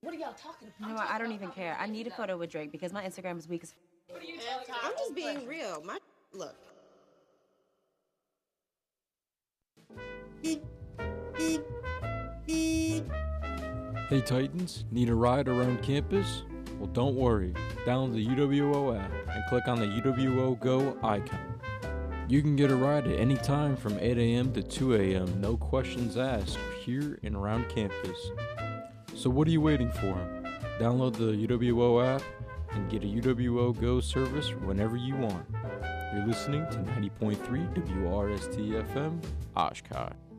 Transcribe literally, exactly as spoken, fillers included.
What are y'all talking about? You know what? I don't even care. I need a photo with Drake because my Instagram is weak as. What are you talking about? I'm just being real. My look. Hey Titans, need a ride around campus? Well, don't worry. Download the U W O app and click on the U W O Go icon. You can get a ride at any time from eight a.m. to two a.m. No questions asked here and around campus. So what are you waiting for? Download the U W O app and get a U W O Go service whenever you want. You're listening to ninety point three W R S T F M, Oshkosh.